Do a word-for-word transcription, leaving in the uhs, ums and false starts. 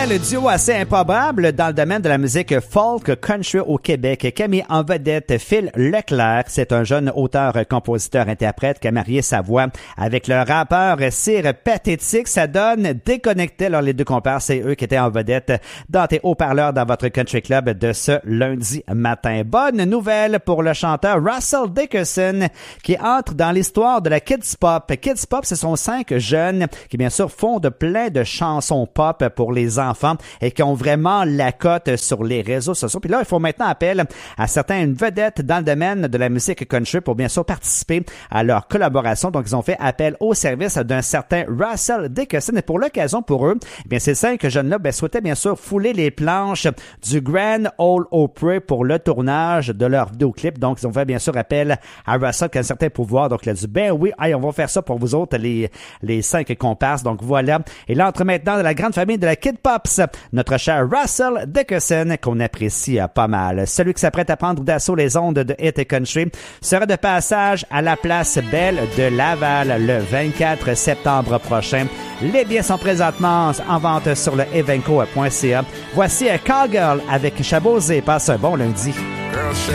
nouvel duo assez improbable dans le domaine de la musique folk country au Québec qui a mis en vedette Phil Leclerc. C'est un jeune auteur, compositeur, interprète qui a marié sa voix avec le rappeur Sir Pathétique. Ça donne Déconnecté. Alors les deux compères, c'est eux qui étaient en vedette dans tes haut-parleurs dans votre country club de ce lundi matin. Bonne nouvelle pour le chanteur Russell Dickerson qui entre dans l'histoire de la Kids Pop. Kids Pop, ce sont cinq jeunes qui bien sûr font de plein de chansons pop pour les enfants et qui ont vraiment la cote sur les réseaux sociaux. Puis là, il faut maintenant appel à certaines vedettes dans le domaine de la musique country pour bien sûr participer à leur collaboration. Donc, ils ont fait appel au service d'un certain Russell Dickerson. Et pour l'occasion, pour eux, eh bien, ces cinq jeunes-là ben, souhaitaient bien sûr fouler les planches du Grand Ole Opry pour le tournage de leur vidéoclip. Donc, ils ont fait bien sûr appel à Russell qui a un certain pouvoir. Donc, il a dit, ben oui, hey, on va faire ça pour vous autres, les, les cinq comparses. Donc, voilà. Et là, entre maintenant de la grande famille de la Kid Pops, notre cher Russell Dickerson, qu'on apprécie pas mal. Celui qui s'apprête à prendre d'assaut les ondes de Hit Country sera de passage à la place Belle de Laval le vingt-quatre septembre prochain. Les billets sont présentement en vente sur le evenco point c a. Voici Cowgirl avec Chabosé. Passe un bon lundi. Girl,